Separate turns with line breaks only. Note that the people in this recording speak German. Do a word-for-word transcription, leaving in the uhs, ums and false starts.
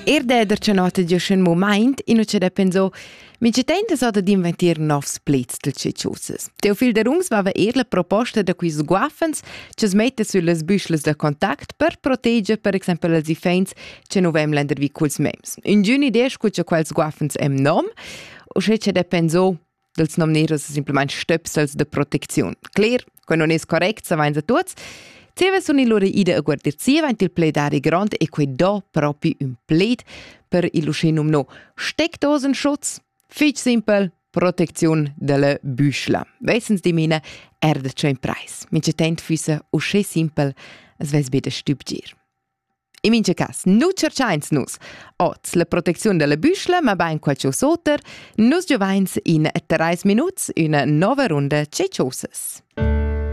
Erdeder c'è nota giusto un moment in cui c'è penso mince tenta so ad inventare novs plets del cecciuses. Teofil de Rungs va er la proposta da quis guaffens che smette sulle büschles de contact per protegger per esempio els ifeins che nu vem lender vi culs mems. In giuni idea scuccia quels guaffens em nom o c'è c'è de penso dels nom neros simplement stöpsels de protezione. Clear, quando non es correct, sa vains a tuts. Ceva sono i loro ide a guardar sia il pledari grande e quei do proprio un pled per il uscinum no Steckdosenschutz, fitch simpel, protezione della büschla. Wessens di mina erde c'è in preis. Mince tent füsse usce simpel, es ves bede stübgir. In mince cas, nu cercains nus. Oz, la protezione della büschla, ma bain qualche soter, nus giovains in treis minuts una nova runde ceccioses.